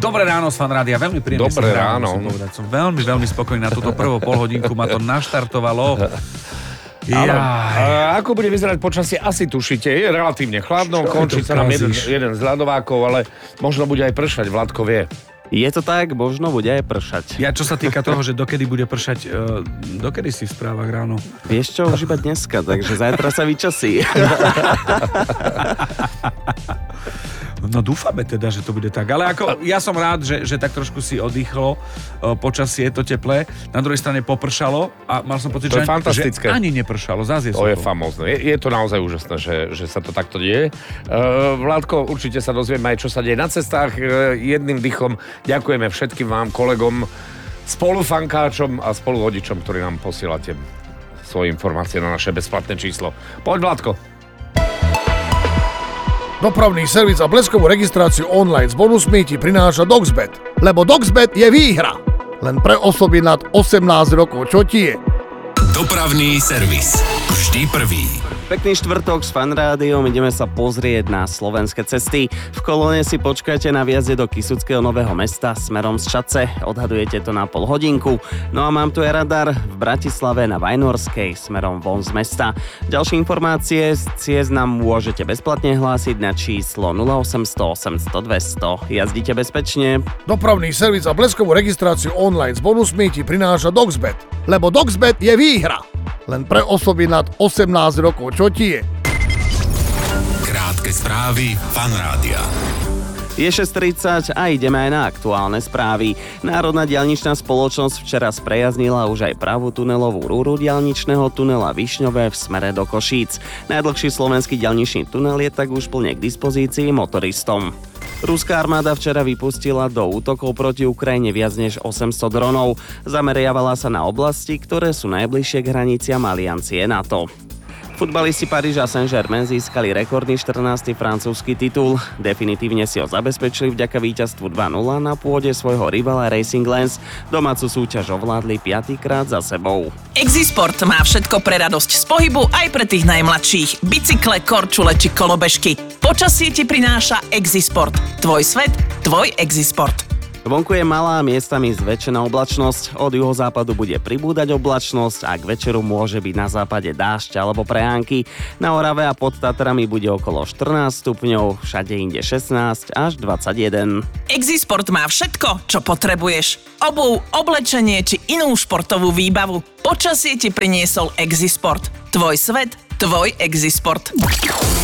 Dobré ráno z Fanrádia, veľmi príjemne. Dobré ráno. Som veľmi, veľmi spokojný na túto prvú polhodinku, ma to naštartovalo. Ako bude vyzerať počasie, asi tušíte. Je relatívne chladno, končí sa nám jeden z ľadovákov, ale možno bude aj pršať, Vladko vie. Je to tak, možno bude aj pršať. Ja, čo sa týka toho, že dokedy bude pršať, dokedy si v správach ráno? Vieš čo, už iba dneska, takže zajtra sa vyčasí. No dúfame teda, že to bude tak. Ale ako, ja som rád, že tak trošku si oddychlo počasie, to teplé. Na druhej strane popršalo a mal som pocit, že ani nepršalo. Zás je to je famózne. Je to naozaj úžasné, že sa to takto deje. Vládko, určite sa dozvieme aj, čo sa deje na cestách. Jedným dychom ďakujeme všetkým vám, kolegom, spolufankáčom a spoluvodičom, ktorí nám posielate svoje informácie na naše bezplatné číslo. Poď, Vládko. Dopravný servis a bleskovú registráciu online s bonusmi ti prináša Doxbet. Lebo Doxbet je výhra. Len pre osoby nad 18 rokov. Čo ti je? Dopravný servis. Vždy prvý. Pekný štvrtok s Fanrádiom, ideme sa pozrieť na slovenské cesty. V kolóne si počkajte na viazde do Kysuckého Nového Mesta smerom z Čadce. Odhadujete to na pol hodinku. No a mám tu aj radar v Bratislave na Vajnorskej smerom von z mesta. Ďalšie informácie z ciest nám môžete bezplatne hlásiť na číslo 0800 800 200. Jazdite bezpečne. Dopravný servis a bleskovú registráciu online s bonusmi ti prináša Doxbet. Lebo Doxbet je výhra. Len pre osoby nad 18 rokov. Čo ti je? Krátke správy Fanrádia. Je 6:30 a ideme aj na aktuálne správy. Národná diaľničná spoločnosť včera sprejaznila už aj pravú tunelovú rúru diaľničného tunela Višňové v smere do Košíc. Najdlhší slovenský diaľničný tunel je tak už plne k dispozícii motoristom. Ruská armáda včera vypustila do útokov proti Ukrajine viac než 800 dronov. Zameriavala sa na oblasti, ktoré sú najbližšie k hraniciam aliancie NATO. Futbalisti Paríža Saint-Germain získali rekordný 14. francúzsky titul. Definitívne si ho zabezpečili vďaka víťazstvu 2-0 na pôde svojho rivala Racing Lens. Domácu súťaž ovládli 5. krát za sebou. Exisport má všetko pre radosť z pohybu aj pre tých najmladších. Bicykle, korčule či kolobežky. Počasie ti prináša Exisport. Tvoj svet, tvoj Exisport. Vonku je malá, miestami zväčšená oblačnosť, od juhozápadu bude pribúdať oblačnosť a k večeru môže byť na západe dážď alebo prehánky. Na Orave a pod Tatrami bude okolo 14 stupňov, všade inde 16 až 21. Exisport má všetko, čo potrebuješ. Obuv, oblečenie či inú športovú výbavu. Počasie ti priniesol Exisport. Tvoj svet, tvoj Exisport.